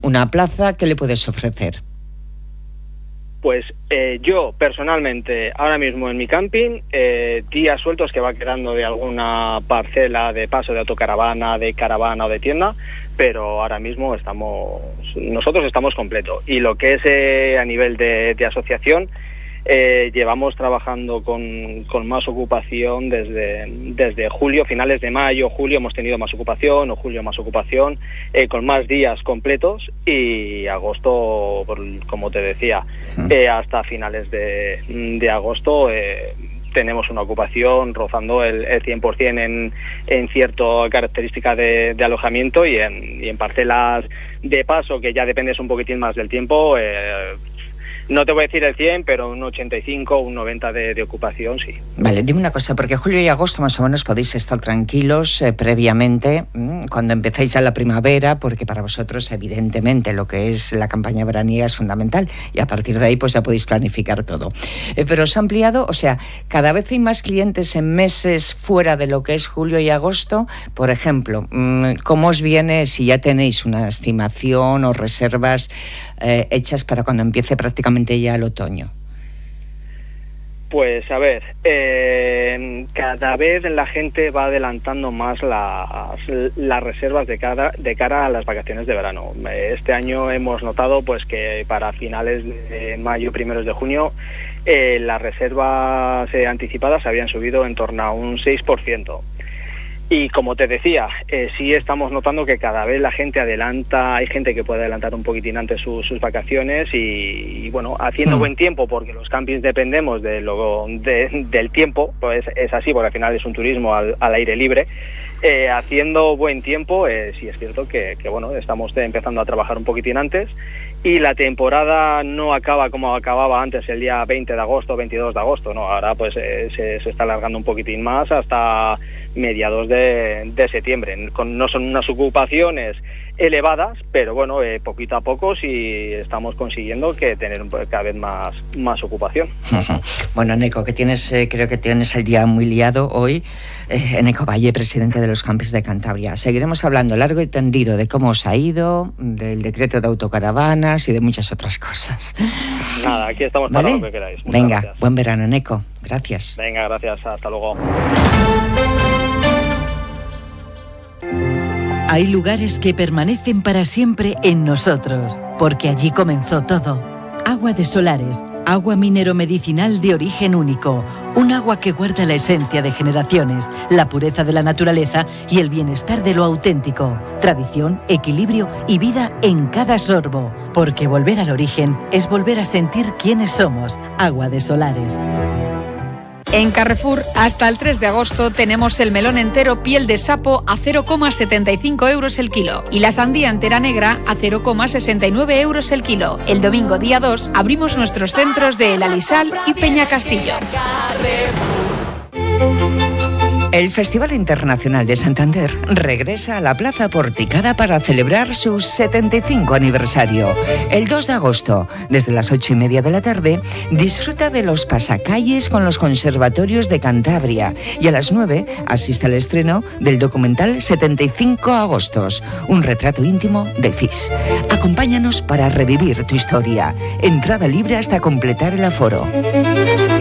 una plaza, ¿qué le puedes ofrecer? Pues yo personalmente, ahora mismo en mi camping, días sueltos que va quedando de alguna parcela de paso de autocaravana, de caravana o de tienda, pero ahora mismo nosotros estamos completos. Y lo que es a nivel de asociación, llevamos trabajando con más ocupación desde julio, finales de mayo, julio hemos tenido más ocupación, o julio más ocupación, con más días completos, y agosto, como te decía, hasta finales de agosto tenemos una ocupación rozando el 100% en cierta característica de alojamiento, y en parcelas de paso, que ya dependes un poquitín más del tiempo, no te voy a decir el 100, pero un 85, un 90 de ocupación, sí. Vale, dime una cosa, porque julio y agosto más o menos podéis estar tranquilos previamente, cuando empezáis ya la primavera, porque para vosotros, evidentemente, lo que es la campaña veraniega es fundamental, y a partir de ahí pues ya podéis planificar todo. Pero os ha ampliado, o sea, cada vez hay más clientes en meses fuera de lo que es julio y agosto. Por ejemplo, ¿cómo os viene si ya tenéis una estimación o reservas hechas para cuando empiece prácticamente ya el otoño? Pues a ver, cada vez la gente va adelantando más las reservas de cara a las vacaciones de verano. Este año hemos notado pues que para finales de mayo, primeros de junio, las reservas anticipadas habían subido en torno a un 6%. Y como te decía, sí estamos notando que cada vez la gente adelanta, hay gente que puede adelantar un poquitín antes sus vacaciones, y bueno, haciendo buen tiempo, porque los campings dependemos del tiempo, pues es así, porque al final es un turismo al aire libre. Haciendo buen tiempo, sí es cierto que bueno, estamos empezando a trabajar un poquitín antes, y la temporada no acaba como acababa antes, el día 20 de agosto, 22 de agosto, ¿no? Ahora pues se está alargando un poquitín más hasta mediados de septiembre. No son unas ocupaciones elevadas, pero bueno, poquito a poco sí estamos consiguiendo tener cada vez más ocupación. Bueno, Neco, que creo que tienes el día muy liado hoy. Neco Valle, presidente de los Campings de Cantabria. Seguiremos hablando largo y tendido de cómo os ha ido, del decreto de autocaravanas y de muchas otras cosas. Nada, aquí estamos para lo que queráis. Muchas Venga, gracias. Buen verano, Neco. Gracias. Venga, gracias. Hasta luego. Hay lugares que permanecen para siempre en nosotros, porque allí comenzó todo. Agua de Solares, agua minero-medicinal de origen único. Un agua que guarda la esencia de generaciones, la pureza de la naturaleza y el bienestar de lo auténtico. Tradición, equilibrio y vida en cada sorbo. Porque volver al origen es volver a sentir quiénes somos. Agua de Solares. En Carrefour, hasta el 3 de agosto, tenemos el melón entero piel de sapo a 0,75 euros el kilo y la sandía entera negra a 0,69 euros el kilo. El domingo día 2 abrimos nuestros centros de El Alisal y Peñacastillo. El Festival Internacional de Santander regresa a la Plaza Porticada para celebrar su 75 aniversario. El 2 de agosto, desde las 8:30 de la tarde, disfruta de los pasacalles con los conservatorios de Cantabria, y a las 9 asiste al estreno del documental 75 Agostos, un retrato íntimo de FIS. Acompáñanos para revivir tu historia. Entrada libre hasta completar el aforo.